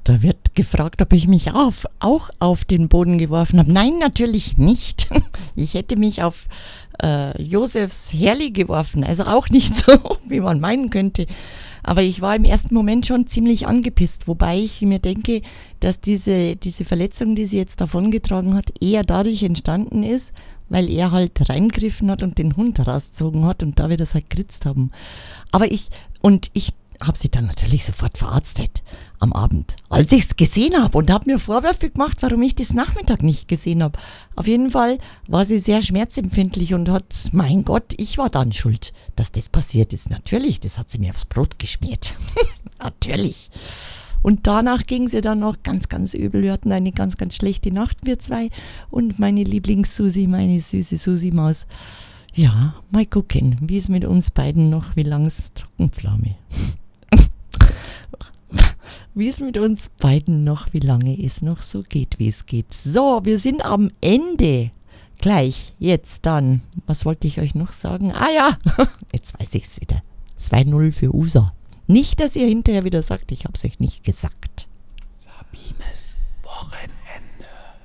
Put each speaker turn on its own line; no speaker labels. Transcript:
Da wird gefragt, ob ich mich auch auf den Boden geworfen habe. Nein, natürlich nicht. Ich hätte mich auf Josefs Herrli geworfen. Also auch nicht so, wie man meinen könnte. Aber ich war im ersten Moment schon ziemlich angepisst. Wobei ich mir denke, dass diese Verletzung, die sie jetzt davongetragen hat, eher dadurch entstanden ist, weil er halt reingegriffen hat und den Hund rausgezogen hat und da wir das halt geritzt haben. Aber ich habe sie dann natürlich sofort verarztet am Abend, als ich es gesehen habe und habe mir Vorwürfe gemacht, warum ich das Nachmittag nicht gesehen habe. Auf jeden Fall war sie sehr schmerzempfindlich und hat, mein Gott, ich war dann schuld, dass das passiert ist. Natürlich, das hat sie mir aufs Brot geschmiert. Natürlich. Und danach ging sie dann noch ganz, ganz übel. Wir hatten eine ganz, ganz schlechte Nacht, wir zwei. Und meine Lieblings-Susi, meine süße Susi-Maus. Ja, mal gucken, wie es mit uns beiden noch, wie lang es Trockenpflaume. Wie es mit uns beiden noch, wie lange es noch so geht, wie es geht. So, wir sind am Ende. Gleich, jetzt dann. Was wollte ich euch noch sagen? Ah ja, jetzt weiß ich es wieder. 2-0 für USA. Nicht, dass ihr hinterher wieder sagt, ich habe es euch nicht gesagt.
Sabines Wochen.